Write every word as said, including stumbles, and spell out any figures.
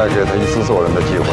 再给他一次做人的机会。